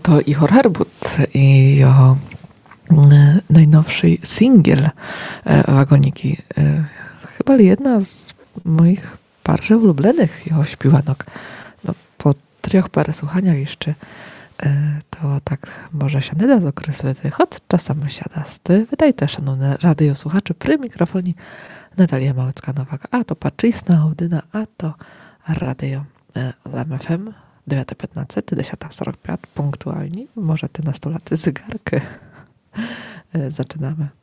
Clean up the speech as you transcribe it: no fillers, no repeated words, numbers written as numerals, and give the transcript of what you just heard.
to Ihor Herbut i jeho najnowszy singiel Wagoniki. Chyba jedna z moich bardziej ulubionych jeho śpiewanok. No, po 3 переслуханнях jeszcze to tak może się nie da zokreślić, choć czasem się da. Witajcie, szanowne radiosłuchacze, przy mikrofonie Natalia Małecka-Nowak, a to Paczysna Audyna, a to Radio LMFM 9:15, 10:45 punktualnie. Możecie na stolaty zegarkę. Zaczynamy.